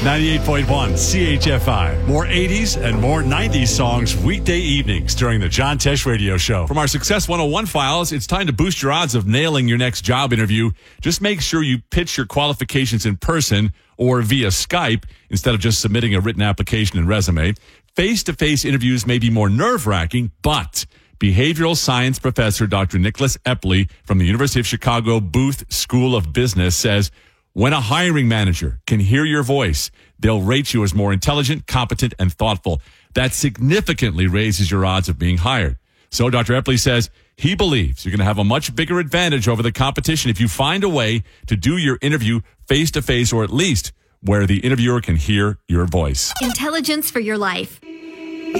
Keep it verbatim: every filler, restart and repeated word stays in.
ninety-eight point one C H F I. More eighties and more nineties songs weekday evenings during the John Tesh Radio Show. From our Success one oh one files, it's time to boost your odds of nailing your next job interview. Just make sure you pitch your qualifications in person or via Skype instead of just submitting a written application and resume. Face-to-face interviews may be more nerve-wracking, but behavioral science professor Doctor Nicholas Epley from the University of Chicago Booth School of Business says, when a hiring manager can hear your voice, they'll rate you as more intelligent, competent, and thoughtful. That significantly raises your odds of being hired. So Doctor Epley says he believes you're going to have a much bigger advantage over the competition if you find a way to do your interview face-to-face, or at least where the interviewer can hear your voice. Intelligence for your life.